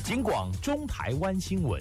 警广中台湾新闻。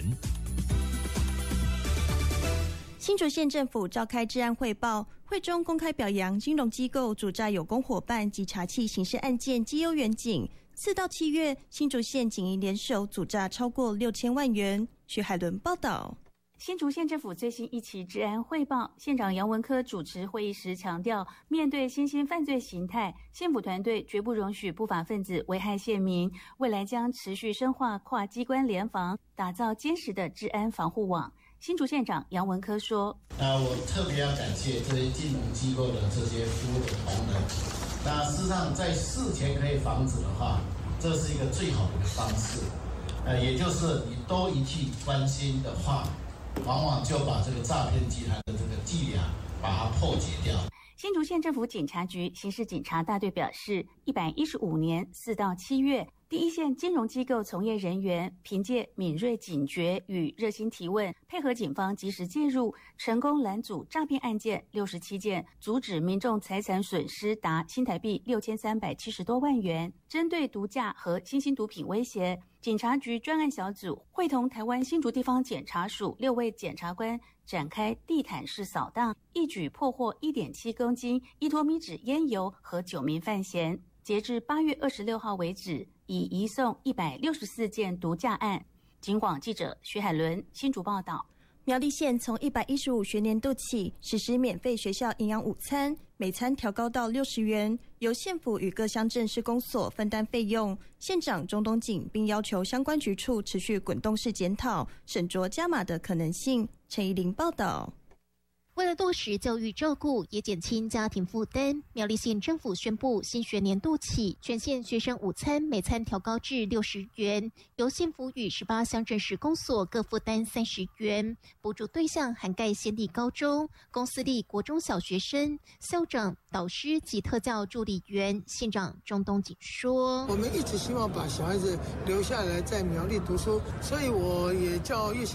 新竹县政府召开治安汇报会中，公开表扬金融机构主诈有功伙伴及查缉刑事案件绩优远景。4到7月，新竹县警营联手阻诈超过6000万元。徐海伦报道。 新竹县政府最新一期治安汇报，县长杨文科主持会议时强调，面对新兴犯罪形态，县府团队绝不容许不法分子危害县民，未来将持续深化跨机关联防，打造坚实的治安防护网。新竹县长杨文科说： 我特别要感谢这些金融机构的这些服务的同仁。那事实上，在事前可以防止的话，这是一个最好的一个方式。也就是你多一句关心的话，往往就把这个诈骗集团的这个伎俩把它破解掉。 新竹县政府警察局刑事警察大队表示，115年4到7月，第一线金融机构从业人员凭借敏锐警觉与热心提问，配合警方及时介入，成功拦阻诈骗案件67件，阻止民众财产损失达新台币6370多万元。针对毒驾和新兴毒品威胁，警察局专案小组会同台湾新竹地方检察署6位检察官展开地毯式扫荡，一举破获1.7公斤依托米脂烟油和9名犯嫌。截至8月26号为止，已移送164件毒驾案。警广记者徐海伦新竹报道。 苗栗县从115学年度起实施免费学校营养午餐，每餐调高到60元，由县府与各乡镇市公所分担费用。县长钟东锦并要求相关局处持续滚动式检讨，审酌加码的可能性。陈怡玲报道。 为了落实教育照顾，也减轻家庭负担，苗栗县政府宣布，新学年度起，全县学生午餐每餐调高至60元，由县府与18乡镇市公所各负担30元，补助对象涵盖县立高中、公私立国中小学生、校长、导师及特教助理员。县长钟东锦说： 我们一直希望把小孩子留下来在苗栗读书，所以我也叫